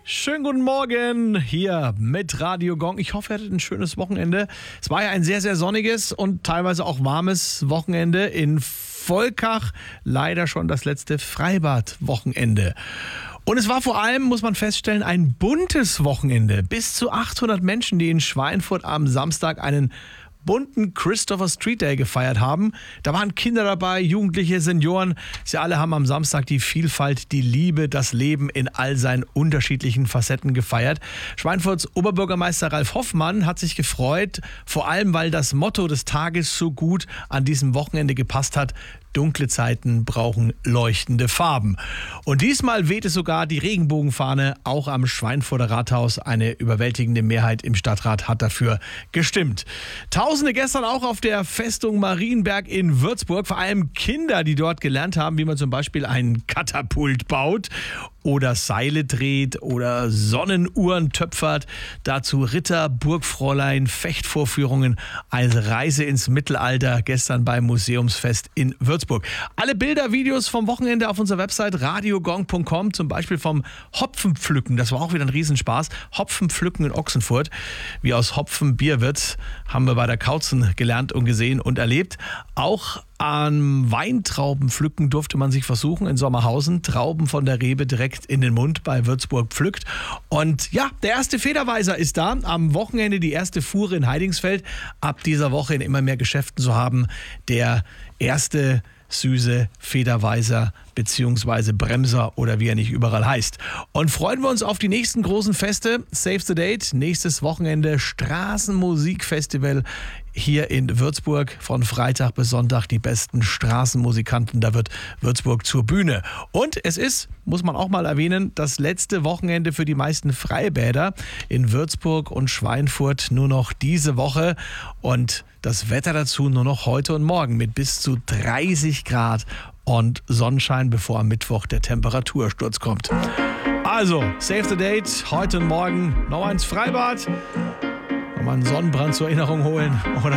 Schönen guten Morgen hier mit Radio Gong. Ich hoffe, ihr hattet ein schönes Wochenende. Es war ja ein sehr, sehr sonniges und teilweise auch warmes Wochenende in Volkach. Leider schon das letzte Freibad-Wochenende. Und es war vor allem, muss man feststellen, ein buntes Wochenende. Bis zu 800 Menschen, die in Schweinfurt am Samstag einen bunten Christopher Street Day gefeiert haben. Da waren Kinder dabei, Jugendliche, Senioren. Sie alle haben am Samstag die Vielfalt, die Liebe, das Leben in all seinen unterschiedlichen Facetten gefeiert. Schweinfurts Oberbürgermeister Ralf Hoffmann hat sich gefreut, vor allem weil das Motto des Tages so gut an diesem Wochenende gepasst hat: Dunkle Zeiten brauchen leuchtende Farben. Und diesmal wehte sogar die Regenbogenfahne, auch am Schweinfurter Rathaus. Eine überwältigende Mehrheit im Stadtrat hat dafür gestimmt. Tausende gestern auch auf der Festung Marienberg in Würzburg. Vor allem Kinder, die dort gelernt haben, wie man zum Beispiel einen Katapult baut oder Seile dreht oder Sonnenuhren töpfert. Dazu Ritter, Burgfräulein, Fechtvorführungen, eine Reise ins Mittelalter gestern beim Museumsfest in Würzburg. Alle Bilder, Videos vom Wochenende auf unserer Website radiogong.com, zum Beispiel vom Hopfenpflücken. Das war auch wieder ein Riesenspaß. Hopfenpflücken in Ochsenfurt. Wie aus Hopfen Bier wird, haben wir bei der Kautzen gelernt und gesehen und erlebt. Auch an Weintraubenpflücken durfte man sich versuchen in Sommerhausen. Trauben von der Rebe direkt in den Mund bei Würzburg pflückt. Und ja, der erste Federweiser ist da. Am Wochenende die erste Fuhre in Heidingsfeld. Ab dieser Woche in immer mehr Geschäften zu haben. Der erste süße Federweiser bzw. Bremser oder wie er nicht überall heißt. Und freuen wir uns auf die nächsten großen Feste. Save the Date, nächstes Wochenende Straßenmusikfestival hier in Würzburg. Von Freitag bis Sonntag die besten Straßenmusikanten. Da wird Würzburg zur Bühne. Und es ist, muss man auch mal erwähnen, das letzte Wochenende für die meisten Freibäder in Würzburg und Schweinfurt nur noch diese Woche. Und das Wetter dazu nur noch heute und morgen mit bis zu 30 Grad und Sonnenschein, bevor am Mittwoch der Temperatursturz kommt. Also, save the date, heute und morgen noch ins Freibad, noch mal einen Sonnenbrand zur Erinnerung holen oder